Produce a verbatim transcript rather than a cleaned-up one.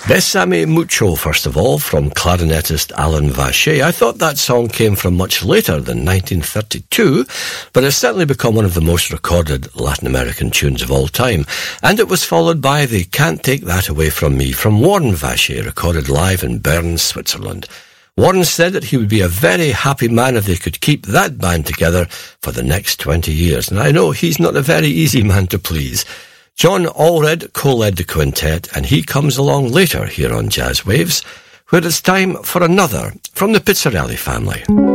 Besame Mucho, first of all, from clarinetist Alan Vacher. I thought that song came from much later than nineteen thirty-two, but it's certainly become one of the most recorded Latin American tunes of all time. And it was followed by the Can't Take That Away From Me from Warren Vacher, recorded live in Bern, Switzerland. Warren said that he would be a very happy man if they could keep that band together for the next twenty years. And I know he's not a very easy man to please. John Allred co-led the quintet, and he comes along later here on Jazz Waves, where it's time for another from the Pizzarelli family.